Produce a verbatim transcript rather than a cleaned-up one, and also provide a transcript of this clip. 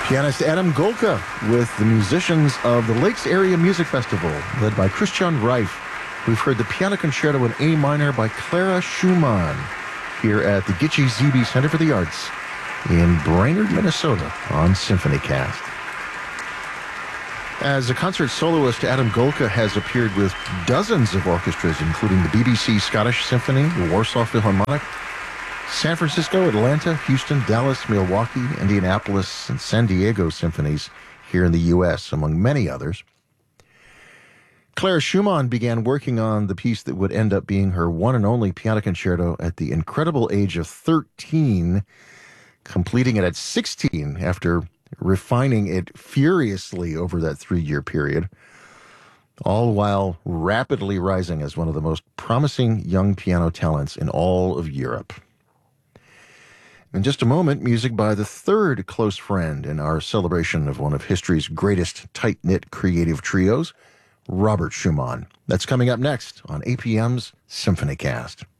Pianist Adam Golka with the musicians of the Lakes Area Music Festival, led by Christian Reif. We've heard the Piano Concerto in A minor by Clara Schumann here at the Gitche Zebe Center for the Arts in Brainerd, Minnesota on SymphonyCast. As a concert soloist, Adam Golka has appeared with dozens of orchestras, including the B B C Scottish Symphony, the Warsaw Philharmonic, San Francisco, Atlanta, Houston, Dallas, Milwaukee, Indianapolis, and San Diego symphonies here in the U S, among many others. Clara Schumann began working on the piece that would end up being her one and only piano concerto at the incredible age of thirteen, completing it at sixteen after refining it furiously over that three-year period, all while rapidly rising as one of the most promising young piano talents in all of Europe. In just a moment, music by the third close friend in our celebration of one of history's greatest tight-knit creative trios, Robert Schumann. That's coming up next on A P M's SymphonyCast.